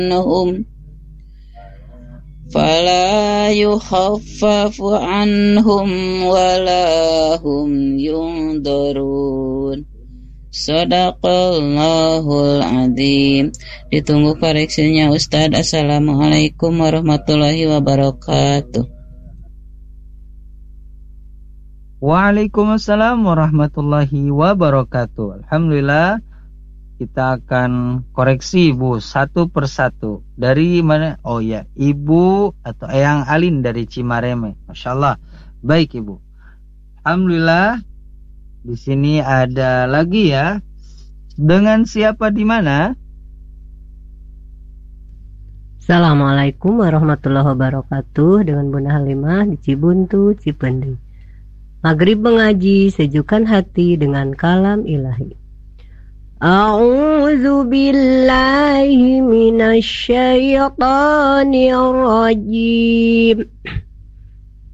عنهم فلا يخفف عنهم ولا هم ينظرون. Sadaqallahul adzim. Ditunggu koreksinya Ustadz. Assalamualaikum warahmatullahi wabarakatuh. Waalaikumsalam warahmatullahi wabarakatuh. Alhamdulillah, kita akan koreksi Ibu satu persatu. Dari mana? Oh ya, Ibu atau Eyang Alin dari Cimareme. Masya Allah. Baik Ibu. Alhamdulillah. Di sini ada lagi ya. Dengan siapa di mana? Assalamualaikum warahmatullahi wabarakatuh. Dengan Bunda Halimah di Cibuntu, Cipending. Maghrib mengaji, sejukkan hati dengan kalam ilahi. A'udzu billahi minasy syaithanir rajim.